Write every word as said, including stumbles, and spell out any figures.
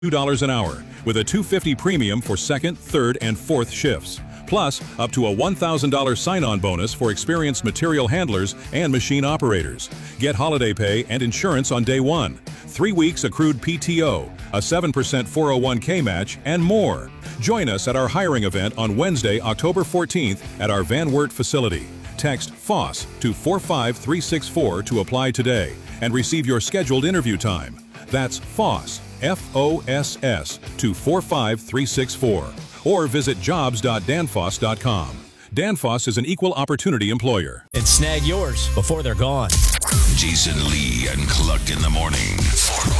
dollars an hour with a two hundred fifty dollars premium for second, third, and fourth shifts. Plus, up to a one thousand dollars sign-on bonus for experienced material handlers and machine operators. Get holiday pay and insurance on day one, three weeks accrued P T O, a seven percent four oh one K match, and more. Join us at our hiring event on Wednesday, October fourteenth at our Van Wert facility. Text F O S to four five three six four to apply today and receive your scheduled interview time. That's F O S, F O S S, to four five three six four. Or visit jobs dot danfoss dot com. Danfoss is an equal opportunity employer. And snag yours before they're gone. Jason Lee and Cluck in the morning.